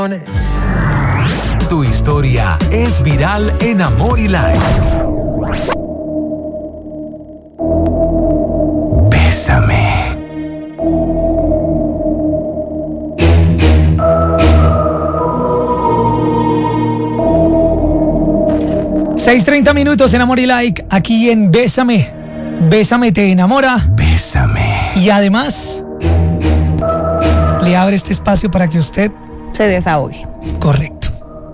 Tu historia es viral en Amor y Life. Bésame. $6:30 en Amor y Like, aquí en Bésame. Bésame te enamora. Bésame. Y además, le abre este espacio para que usted se desahogue. Correcto.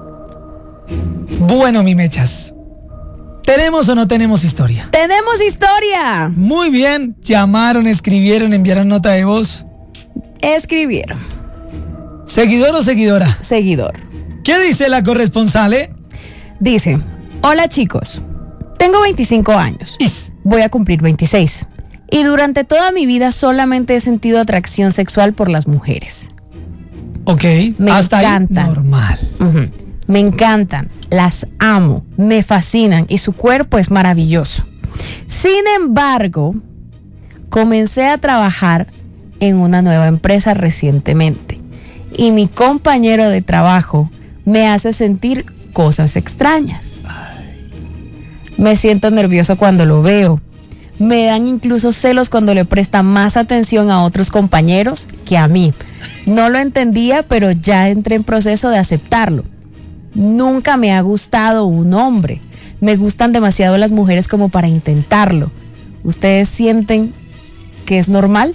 Bueno, mi mechas, ¿tenemos o no tenemos historia? ¡Tenemos historia! Muy bien, llamaron, escribieron, enviaron nota de voz. Escribieron. ¿Seguidor o seguidora? Seguidor. ¿Qué dice la corresponsal? Dice: hola chicos, tengo 25 años, voy a cumplir 26 y durante toda mi vida solamente he sentido atracción sexual por las mujeres. Ok, me hasta encantan. Ahí normal. Me encantan, las amo, me fascinan y su cuerpo es maravilloso. Sin embargo, comencé a trabajar en una nueva empresa recientemente y mi compañero de trabajo me hace sentir cosas extrañas. Me siento nervioso cuando lo veo. Me dan incluso celos cuando le presta más atención a otros compañeros que a mí. No lo entendía, pero ya entré en proceso de aceptarlo. Nunca me ha gustado un hombre. Me gustan demasiado las mujeres como para intentarlo. ¿Ustedes sienten que es normal?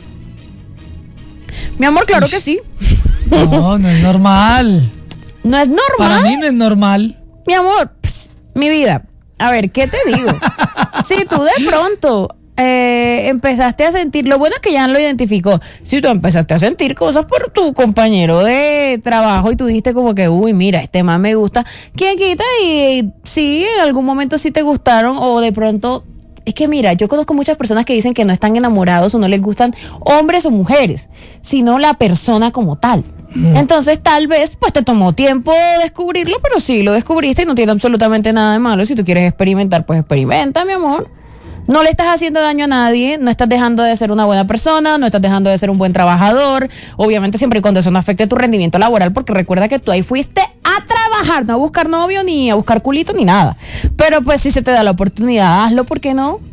Mi amor, claro que sí. No, no es normal. ¿No es normal? Para mí no es normal. Mi amor, mi vida. A ver, ¿qué te digo? Si tú de pronto empezaste a sentir, lo bueno es que ya lo identificó. Si tú empezaste a sentir cosas por tu compañero de trabajo y tú dijiste como que, uy, mira, este man me gusta, ¿quién quita? Y sí, en algún momento sí te gustaron o de pronto... Es que mira, yo conozco muchas personas que dicen que no están enamorados o no les gustan hombres o mujeres, sino la persona como tal. Entonces tal vez pues te tomó tiempo descubrirlo, pero sí lo descubriste y no tiene absolutamente nada de malo. Si tú quieres experimentar, pues experimenta, mi amor. No le estás haciendo daño a nadie, no estás dejando de ser una buena persona, no estás dejando de ser un buen trabajador, obviamente siempre y cuando eso no afecte tu rendimiento laboral, porque recuerda que tú ahí fuiste a trabajar, no a buscar novio, ni a buscar culito, ni nada. Pero pues si se te da la oportunidad, hazlo, ¿por qué no?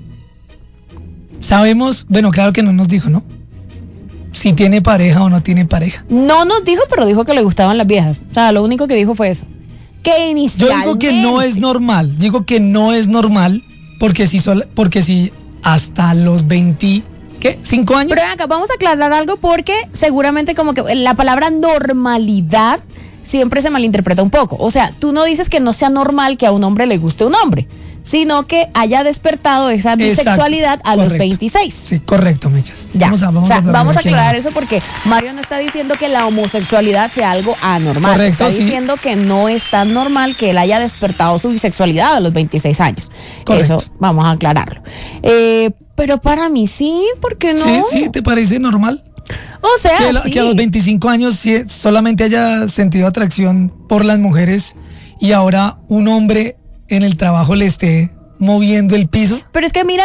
Sabemos, bueno, claro que no nos dijo, ¿no? Si tiene pareja o no tiene pareja. No nos dijo, pero dijo que le gustaban las viejas. O sea, lo único que dijo fue eso. Que inicialmente... Yo digo que no es normal. Digo que no es normal porque si hasta los 20... ¿Qué? ¿5 años? Pero acá vamos a aclarar algo porque seguramente como que la palabra normalidad siempre se malinterpreta un poco. O sea, tú no dices que no sea normal que a un hombre le guste un hombre, sino que haya despertado esa bisexualidad a los 26. Sí, correcto, Mechas. Ya, vamos a aclarar eso porque Mario no está diciendo que la homosexualidad sea algo anormal. Correcto, está diciendo que no es tan normal que él haya despertado su bisexualidad a los 26 años. Correcto. Eso vamos a aclararlo. Pero para mí sí, ¿por qué no? Sí, ¿te parece normal? O sea, que a los 25 años solamente haya sentido atracción por las mujeres y ahora un hombre en el trabajo le esté moviendo el piso. Pero es que mira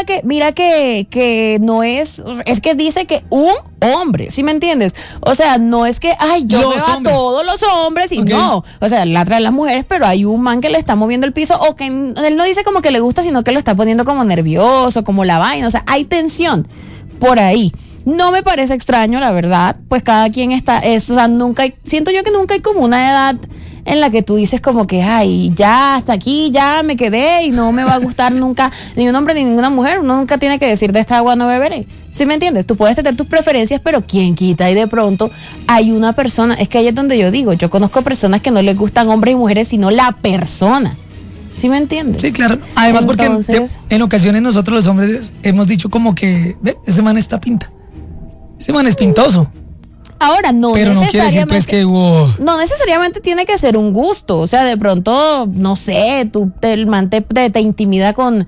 que no es que dice que un hombre, ¿sí me entiendes? O sea, no es que, yo veo a todos los hombres y no, o sea, la trae las mujeres, pero hay un man que le está moviendo el piso o que él no dice como que le gusta, sino que lo está poniendo como nervioso, como la vaina, o sea, hay tensión por ahí. No me parece extraño, la verdad, pues cada quien o sea, siento yo que nunca hay como una edad en la que tú dices como que, ya hasta aquí, ya me quedé y no me va a gustar nunca ni un hombre ni ninguna mujer. Uno nunca tiene que decir de esta agua no beberé. ¿Sí me entiendes? Tú puedes tener tus preferencias, pero ¿quién quita? Y de pronto hay una persona, es que ahí es donde yo digo, yo conozco personas que no les gustan hombres y mujeres, sino la persona. ¿Sí me entiendes? Sí, claro. Además, entonces, porque en ocasiones nosotros los hombres hemos dicho como que, ese man está pinta. Ese man es pintoso. Ahora, pero no quiere decir pues que no necesariamente tiene que ser un gusto. O sea, de pronto, no sé, el man te intimida con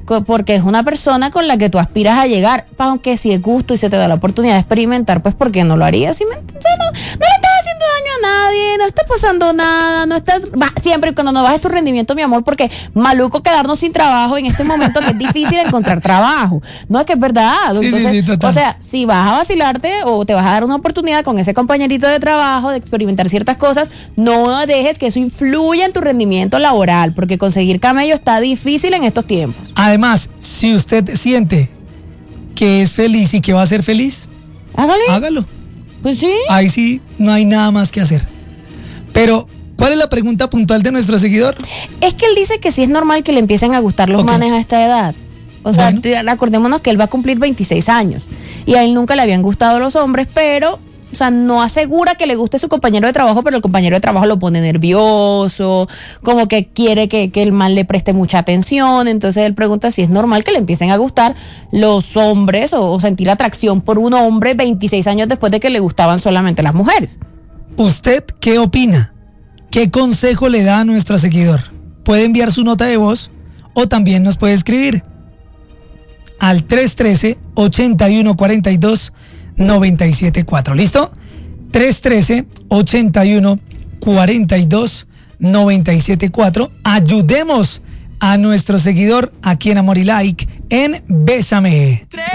porque es una persona con la que tú aspiras a llegar, aunque si es gusto y se te da la oportunidad de experimentar, pues ¿por qué no lo harías? O sea, no le estás haciendo daño a nadie, no está pasando nada, no estás, siempre y cuando no bajes tu rendimiento, mi amor, porque maluco quedarnos sin trabajo en este momento que es difícil encontrar trabajo, no es que es verdad. Entonces, sí, total. O sea, si vas a vacilarte o te vas a dar una oportunidad con ese compañerito de trabajo de experimentar ciertas cosas, no dejes que eso influya en tu rendimiento laboral, porque conseguir camello está difícil en estos tiempos. Además, si usted siente que es feliz y que va a ser feliz, hágalo. Pues sí. Ahí sí no hay nada más que hacer. Pero, ¿cuál es la pregunta puntual de nuestro seguidor? Es que él dice que sí es normal que le empiecen a gustar los manes a esta edad. O sea, bueno, acordémonos que él va a cumplir 26 años y a él nunca le habían gustado los hombres, pero... O sea, no asegura que le guste su compañero de trabajo, pero el compañero de trabajo lo pone nervioso, como que quiere que el man le preste mucha atención. Entonces él pregunta si es normal que le empiecen a gustar los hombres o sentir atracción por un hombre 26 años después de que le gustaban solamente las mujeres. ¿Usted qué opina? ¿Qué consejo le da a nuestro seguidor? Puede enviar su nota de voz o también nos puede escribir al 313-8142-974. ¿Listo? 313-8142-974. Ayudemos a nuestro seguidor aquí en Amor y Like en Bésame.